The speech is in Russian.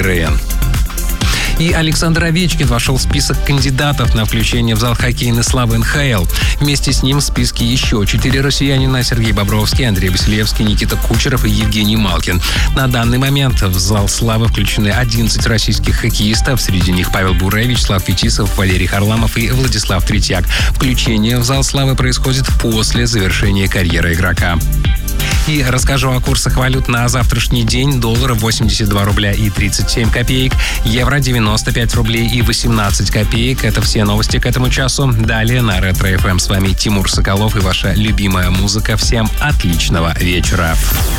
КВН. И Александр Овечкин вошел в список кандидатов на включение в зал хоккейной славы НХЛ. Вместе с ним в списке еще 4 россиянина: Сергей Бобровский, Андрей Василевский, Никита Кучеров и Евгений Малкин. На данный момент в зал славы включены 11 российских хоккеистов. Среди них Павел Буре, Вячеслав Фетисов, Валерий Харламов и Владислав Третьяк. Включение в зал славы происходит после завершения карьеры игрока. И расскажу о курсах валют на завтрашний день. Доллар 82 рубля и 37 копеек, евро 95 рублей и 18 копеек. Это все новости к этому часу. Далее на Ретро ФМ. С вами Тимур Соколов и ваша любимая музыка. Всем отличного вечера.